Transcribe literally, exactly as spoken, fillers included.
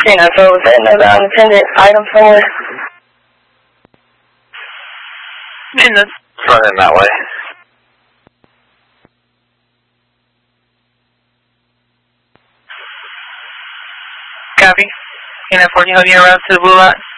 three nine four, was there another unattended item somewhere? In the... Running that way. Copy. Unit fourteen, holding you around to the blue line.